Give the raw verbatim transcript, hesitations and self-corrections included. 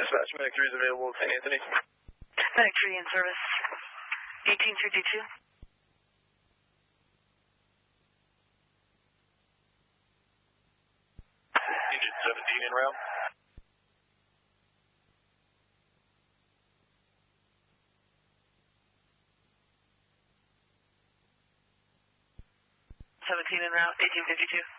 Dispatch, Medic three is available, Saint Anthony. Medic three in service. eighteen fifty-two. Engine seventeen en route. seventeen en route, eighteen fifty-two.